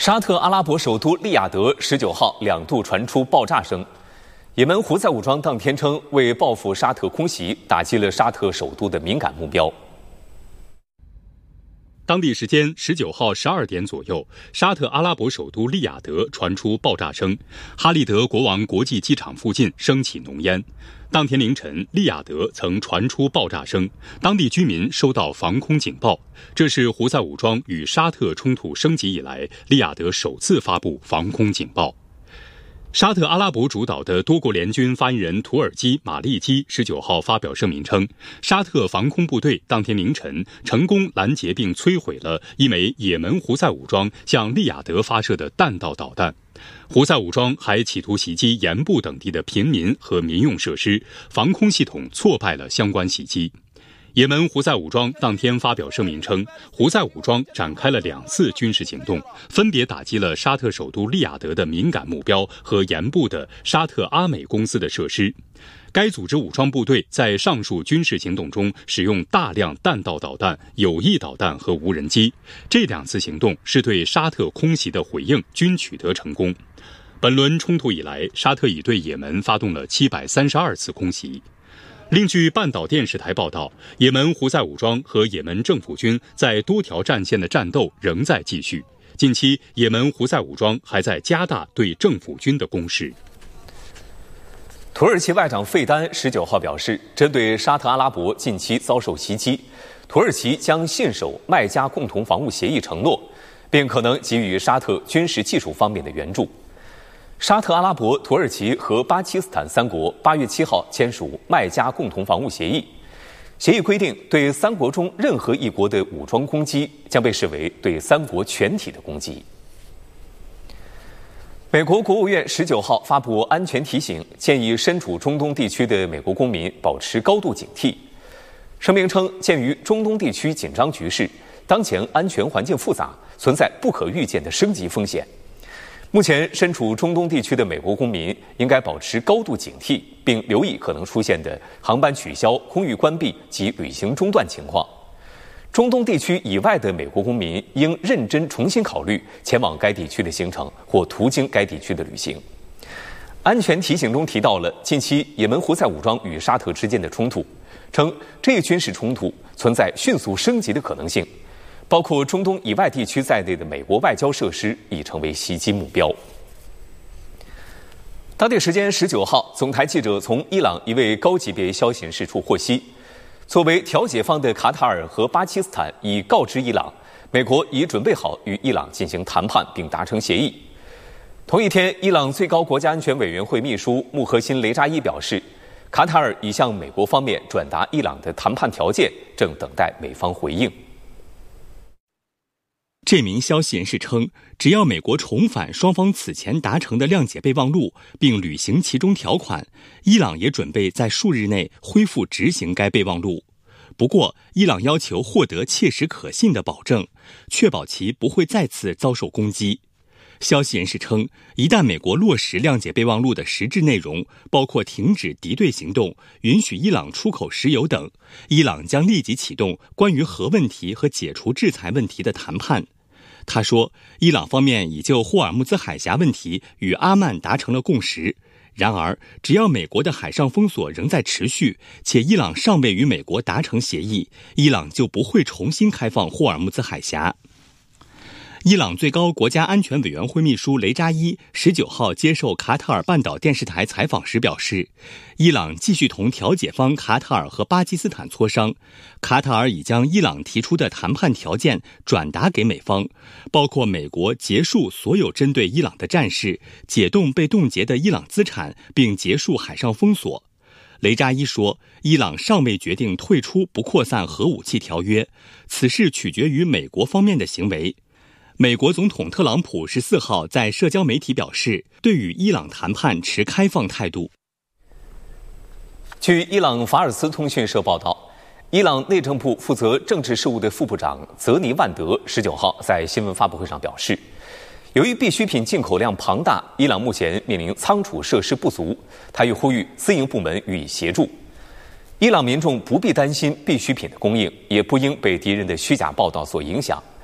沙特阿拉伯首都利雅得19号2度传出爆炸声。也门胡塞武装当天称，为报复沙特空袭，打击了沙特首都的敏感目标。 当地时间19号12点左右，沙特阿拉伯首都利雅得传出爆炸声，哈利德国王国际机场附近升起浓烟。当天凌晨，利雅得曾传出爆炸声，当地居民收到防空警报。这是胡塞武装与沙特冲突升级以来，利雅得首次发布防空警报。沙特阿拉伯主导的多国联军发言人土耳其马利基19号发表声明称，沙特防空部队当天凌晨成功拦截并摧毁了一枚也门胡塞武装向利雅得发射的弹道导弹。胡塞武装还企图袭击盐部等地的平民和民用设施，防空系统挫败了相关袭击。也门胡塞武装当天发表声明称，胡塞武装展开了2次军事行动，分别打击了沙特首都利雅得的敏感目标和盐部的沙特阿美公司的设施。该组织武装部队在上述军事行动中使用大量弹道导弹、有翼导弹和无人机，这2次行动是对沙特空袭的回应，均取得成功。本轮冲突以来，沙特已对也门发动了732次空袭。另据半岛电视台报道，也门胡塞武装和也门政府军在多条战线的战斗仍在继续。近期，也门胡塞武装还在加大对政府军的攻势。 土耳其外长费丹19号表示，针对沙特阿拉伯近期遭受袭击，土耳其将信守麦加共同防务协议承诺，并可能给予沙特军事技术方面的援助。沙特阿拉伯、土耳其和巴基斯坦3国8月7号签署麦加共同防务协议。协议规定，对3国中任何一国的武装攻击将被视为对3国全体的攻击。美国国务院19号发布安全提醒，建议身处中东地区的美国公民保持高度警惕。声明称，鉴于中东地区紧张局势，当前安全环境复杂，存在不可预见的升级风险。目前身处中东地区的美国公民应该保持高度警惕，并留意可能出现的航班取消、空域关闭及旅行中断情况。中东地区以外的美国公民应认真重新考虑前往该地区的行程或途经该地区的旅行。安全提醒中提到了近期也门胡塞武装与沙特之间的冲突，称这一军事冲突存在迅速升级的可能性，包括中东以外地区在内的美国外交设施已成为袭击目标。当地时间19号，总台记者从伊朗一位高级别消息人士处获悉，作为调解方的卡塔尔和巴基斯坦已告知伊朗，美国已准备好与伊朗进行谈判并达成协议。同一天，伊朗最高国家安全委员会秘书穆赫辛·雷扎伊表示，卡塔尔已向美国方面转达伊朗的谈判条件，正等待美方回应。 这名消息人士称，只要美国重返双方此前达成的谅解备忘录，并履行其中条款，伊朗也准备在数日内恢复执行该备忘录。不过，伊朗要求获得切实可信的保证，确保其不会再次遭受攻击。消息人士称，一旦美国落实谅解备忘录的实质内容，包括停止敌对行动、允许伊朗出口石油等，伊朗将立即启动关于核问题和解除制裁问题的谈判。他说，伊朗方面已就霍尔木兹海峡问题与阿曼达成了共识。然而，只要美国的海上封锁仍在持续，且伊朗尚未与美国达成协议，伊朗就不会重新开放霍尔木兹海峡。伊朗最高国家安全委员会秘书雷扎伊19号接受卡塔尔半岛电视台采访时表示，伊朗继续同调解方卡塔尔和巴基斯坦磋商，卡塔尔已将伊朗提出的谈判条件转达给美方，包括美国结束所有针对伊朗的战事，解冻被冻结的伊朗资产，并结束海上封锁。雷扎伊说，伊朗尚未决定退出不扩散核武器条约，此事取决于美国方面的行为。美国总统特朗普14号在社交媒体表示，对与伊朗谈判持开放态度。 据伊朗法尔斯通讯社报道，伊朗内政部负责政治事务的副部长泽尼万德19号在新闻发布会上表示，由于必需品进口量庞大，伊朗目前面临仓储设施不足，他又呼吁私营部门予以协助。伊朗民众不必担心必需品的供应，也不应被敌人的虚假报道所影响。